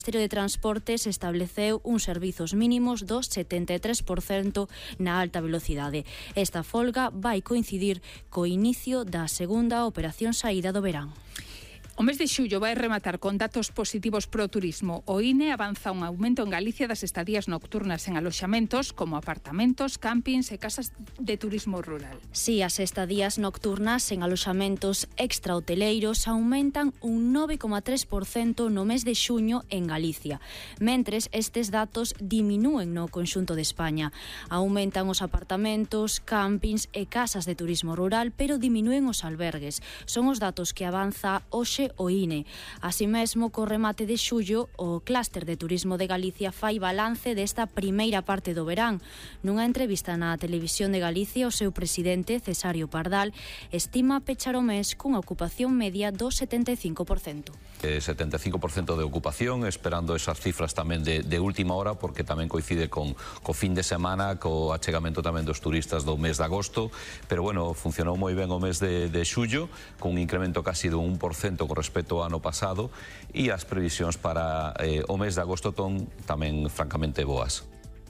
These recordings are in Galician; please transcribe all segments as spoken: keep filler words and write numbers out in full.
O Ministerio de Transportes estableceu uns servizos mínimos do setenta e tres por cento na alta velocidade. Esta folga vai coincidir co inicio da segunda operación saída do verán. O mes de xullo vai rematar con datos positivos pro turismo. O I N E avanza un aumento en Galicia das estadías nocturnas en aloxamentos como apartamentos, campings e casas de turismo rural. Si, as estadías nocturnas en aloxamentos extrahoteleiros aumentan un nove coma tres por cento no mes de xuño en Galicia, mentres estes datos diminúen no conxunto de España. Aumentan os apartamentos, campings e casas de turismo rural, pero diminúen os albergues. Son os datos que avanza hoxe o I N E. Así mesmo, co remate de xullo, o Clúster de Turismo de Galicia fai balance desta primeira parte do verán. Nunha entrevista na Televisión de Galicia, o seu presidente, Cesario Pardal, estima pechar o mes cunha ocupación media do setenta e cinco por cento. Eh, setenta e cinco por cento de ocupación, esperando esas cifras tamén de, de última hora, porque tamén coincide con co fin de semana, co achegamento tamén dos turistas do mes de agosto, pero bueno, funcionou moi ben o mes de, de xullo, con un incremento casi do un por cento con respecto ao ano pasado, e as previsións para eh, o mes de agosto ton tamén francamente boas.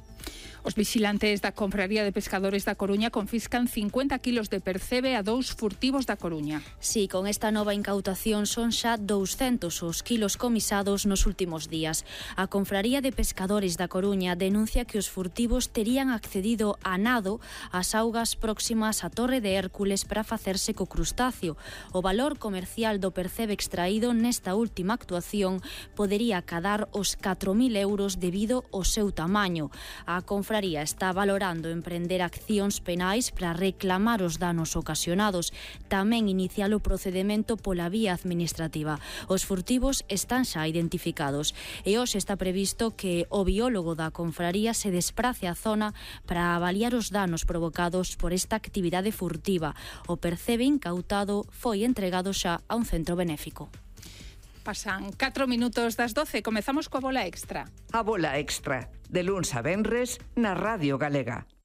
Os vixilantes da Confraría de Pescadores da Coruña confiscan cincuenta kilos de percebe a dous furtivos da Coruña. Si, con esta nova incautación son xa douscentos os kilos comisados nos últimos días. A Confraría de Pescadores da Coruña denuncia que os furtivos terían accedido a nado ás augas próximas á Torre de Hércules para facerse co crustáceo. O valor comercial do percebe extraído nesta última actuación podería cadar os catro mil euros debido ao seu tamaño. A Confraría A Confraría está valorando emprender accións penais para reclamar os danos ocasionados. Tamén iniciar o procedemento pola vía administrativa. Os furtivos están xa identificados e hoxe está previsto que o biólogo da Confraría se desprace á zona para avaliar os danos provocados por esta actividade furtiva. O percebe incautado foi entregado xa a un centro benéfico. Pasan catro minutos das doce, comezamos coa bola extra. A bola extra, de luns a venres, na Radio Galega.